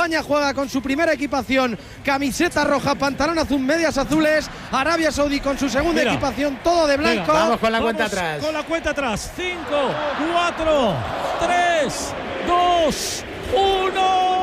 España juega con su primera equipación, camiseta roja, pantalón azul, medias azules. Arabia Saudí con su segunda equipación, todo de blanco. Vamos con la cuenta atrás. Con la cuenta atrás. 5, 4, 3, 2, 1.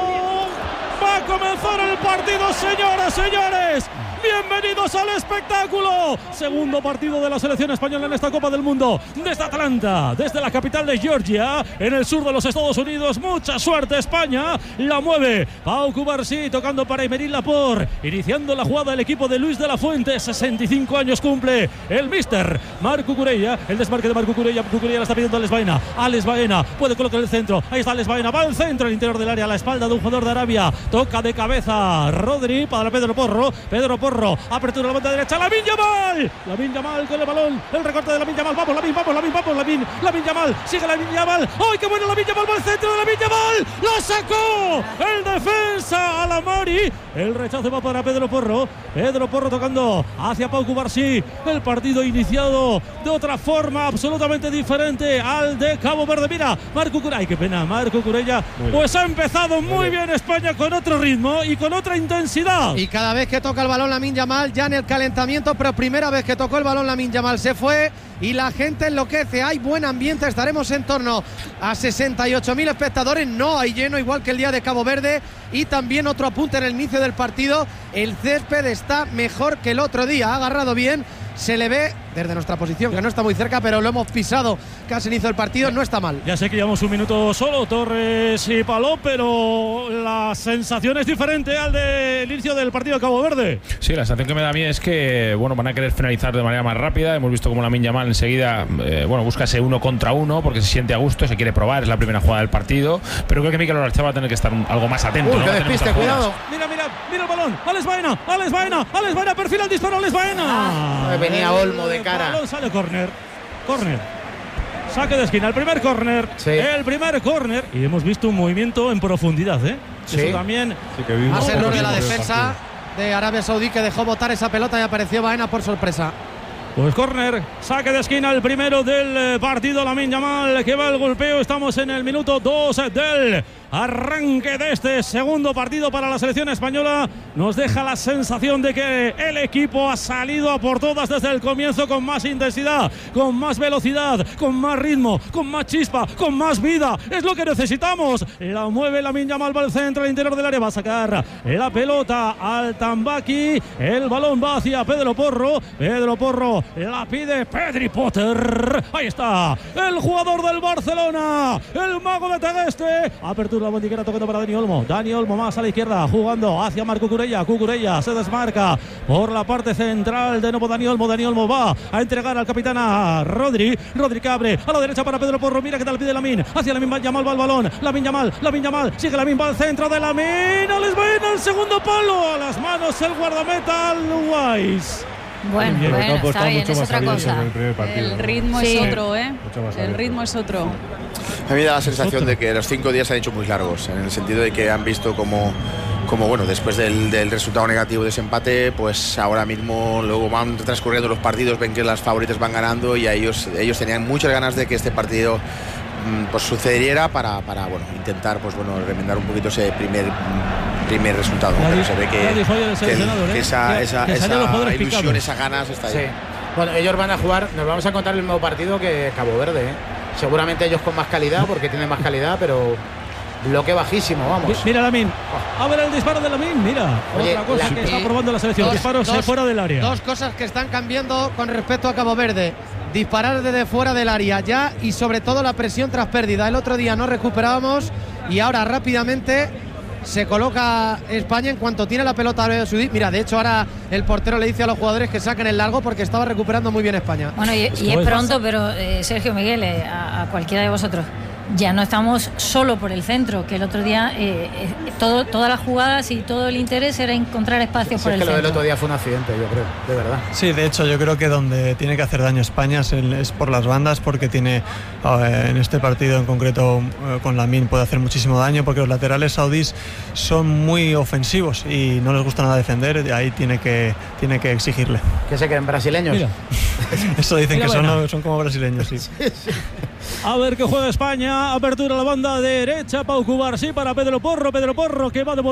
Va a comenzar el partido, señoras, señores. Bienvenidos al espectáculo. Segundo partido de la selección española en esta Copa del Mundo. Desde Atlanta, desde la capital de Georgia, en el sur de los Estados Unidos. Mucha suerte España. La mueve Pau Cubarsí tocando para Aymeric Laporte. Iniciando la jugada el equipo de Luis de la Fuente. 65 años cumple el míster Marc Cucurella. El desmarque de Marc Cucurella. Cucurella la está pidiendo a Alex Baena. Alex Baena puede colocar el centro. Ahí está Alex Baena. Va al centro, al interior del área, a la espalda de un jugador de Arabia. Toca de cabeza Rodri para Pedro Porro. Pedro Porro. Apertura a la banda derecha. Lamine Yamal. Lamine Yamal con el balón. El recorte de Lamine Yamal. Vamos, Lamine Yamal. Sigue Lamine Yamal. ¡Ay, qué bueno Lamine Yamal! Va al centro de Lamine Yamal. ¡Lo sacó! El defensa Alamari. El rechazo va para Pedro Porro. Pedro Porro tocando hacia Pau Cubarsí. El partido iniciado de otra forma absolutamente diferente al de Cabo Verde. Mira, Marc Cucurella. Ay, qué pena, Marc Cucurella. Pues ha empezado muy bien España con otro ritmo y con otra intensidad. Y cada vez que toca el balón Lamine Yamal, ya en el calentamiento, pero primera vez que tocó el balón Lamine Yamal se fue y la gente enloquece. Hay buen ambiente, estaremos en torno a 68.000 espectadores. No hay lleno, igual que el día de Cabo Verde. Y también otro apunte en el inicio del partido: el césped está mejor que el otro día, ha agarrado bien. Se le ve desde nuestra posición, que no está muy cerca, pero lo hemos pisado casi al inicio del partido, no está mal. Ya sé que llevamos un minuto solo, Torres y Paló, pero la sensación es diferente al del inicio del partido de Cabo Verde. Sí, la sensación que me da a mí es que van a querer finalizar de manera más rápida. Hemos visto como Lamine Yamal enseguida busca ese 1 contra 1 porque se siente a gusto, se quiere probar, es la primera jugada del partido, pero creo que Mikel Oyarzabal va a tener que estar algo más atento. Que despiste, cuidado. Mira el balón. Alex Baena, perfila el disparo, Alex Baena. Venía Olmo de cara. El balón sale córner. Saque de esquina, el primer córner. Sí. Y hemos visto un movimiento en profundidad, Sí. Eso también. Más error de la defensa de Arabia Saudí, que dejó botar esa pelota y apareció Baena por sorpresa. Pues córner, saque de esquina, el primero del partido. Lamine Yamal que va al golpeo. Estamos en el minuto 2 del arranque de este segundo partido para la selección española. Nos deja la sensación de que el equipo ha salido a por todas desde el comienzo, con más intensidad, con más velocidad, con más ritmo, con más chispa, con más vida. Es lo que necesitamos. La mueve Lamine Yamal, va al centro, al interior del área, va a sacar la pelota al Tambaqui. El balón va hacia Pedro Porro. La pide Pedri Potter. Ahí está el jugador del Barcelona, el mago de Tegueste. Apertura la bandiquera, tocando para Dani Olmo. Dani Olmo más a la izquierda, jugando hacia Marc Cucurella. Cucurella se desmarca por la parte central. De nuevo Dani Olmo. Dani Olmo va a entregar al capitán a Rodri. Rodri que abre a la derecha para Pedro Porro. Mira que tal pide Lamine. Hacia Lamine Yamal va el balón. Lamine Yamal. Sigue Lamine, va al centro de Lamine. Alex Baena, el segundo palo. A las manos el guardameta Luis. Bueno, está bien, es otra cosa. El ritmo es otro, El ritmo es otro. A mí me da la sensación de que los 5 días se han hecho muy largos, en el sentido de que han visto como después del resultado negativo de ese empate, pues ahora mismo luego van transcurriendo los partidos, ven que las favoritas van ganando y a ellos tenían muchas ganas de que este partido pues sucediera para intentar remendar un poquito ese primer resultado, pero se ve que esa ilusión, esas ganas está ahí. Sí. Bueno, ellos van a jugar, nos vamos a encontrar el mismo partido que Cabo Verde, seguramente ellos con más calidad, porque tienen más calidad, pero bloque bajísimo, vamos. Mira Lamine, a ver el disparo de Lamine, mira. Otra cosa que está probando la selección, disparos fuera del área. Dos cosas que están cambiando con respecto a Cabo Verde: disparar desde fuera del área ya, y sobre todo la presión tras pérdida. El otro día no recuperábamos y ahora rápidamente se coloca España en cuanto tiene la pelota Arabia Saudí. Mira, de hecho ahora el portero le dice a los jugadores que saquen el largo porque estaba recuperando muy bien España. Bueno, y es pronto, pero Sergio, Miguel, a cualquiera de vosotros, ya no estamos solo por el centro, que el otro día todas las jugadas y todo el interés era encontrar espacios por el centro. Lo del otro día fue un accidente, yo creo, de verdad. Sí, de hecho yo creo que donde tiene que hacer daño España es por las bandas, porque tiene en este partido en concreto con Lamine puede hacer muchísimo daño, porque los laterales saudíes son muy ofensivos y no les gusta nada defender, y ahí tiene que exigirle. ¿Que se creen brasileños? Mira. Eso dicen que son como brasileños, sí. A ver qué juega España. Apertura a la banda derecha, Pau Cubarsí para Pedro Porro que va a devolver